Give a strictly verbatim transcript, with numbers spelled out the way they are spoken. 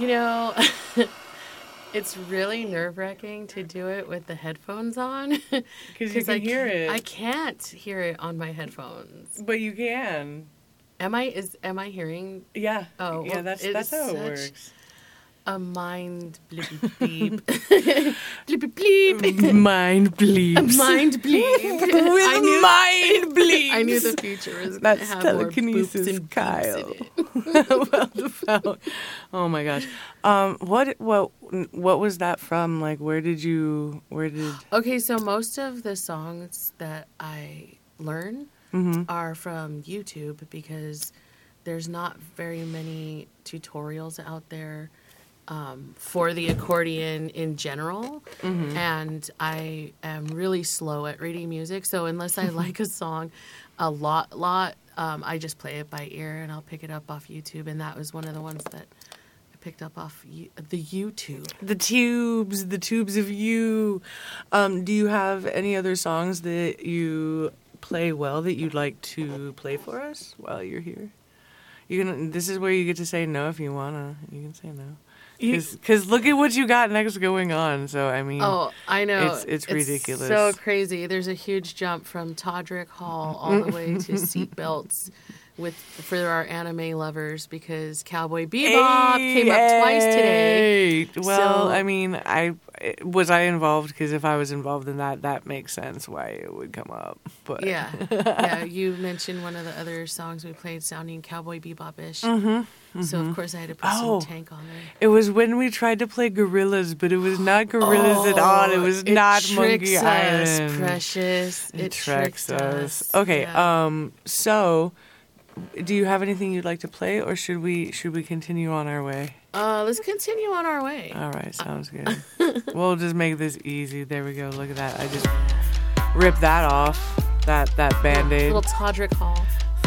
You know, it's really nerve-wracking to do it with the headphones on. Because you can I hear it. I can't hear it on my headphones. But you can. Am I is am I hearing? Yeah. Oh, yeah. well, That's it that's is how it such works. A mind bleep bleep bleep bleep. Mind bleeps. A mind bleep. With I knew, mind bleeps. I knew the future was going to That's have more boops telekinesis, and Kyle. beeps in it. Well developed. Oh my gosh. Um, what what what was that from? Like, where did you? Where did? Okay, so most of the songs that I learn Mm-hmm. are from YouTube because there's not very many tutorials out there um, for the accordion in general. Mm-hmm. And I am really slow at reading music. So unless I like a song a lot, lot, um, I just play it by ear and I'll pick it up off YouTube. And that was one of the ones that I picked up off U- the YouTube. The tubes, the tubes of you. Um, do you have any other songs that you play well that you'd like to play for us while you're here? You can. This is where you get to say no if you wanna. You can say no. Because look at what you got next going on. So I mean, Oh, I know. It's it's ridiculous. So crazy. There's a huge jump from Todrick Hall all the way to Seatbelts with for our anime lovers because Cowboy Bebop Hey, came up twice today. hey. Well, So- I mean, I was I involved because if I was involved in that, that makes sense why it would come up. But Yeah, yeah. You mentioned one of the other songs we played sounding Cowboy Bebop-ish. Mm-hmm, mm-hmm. So of course I had to put Oh. some Tank on there. It was when we tried to play Gorillas, but it was not Gorillas at all. It was not tricks Monkey us, Island. Precious. It, It, tricks tricks us. us. Okay, Yeah. um, so do you have anything you'd like to play, or should we should we continue on our way? Uh, let's continue on our way. All right, sounds good. We'll just make this easy. There we go. Look at that. I just ripped that off. That that Band-Aid. Little Todrick Hall.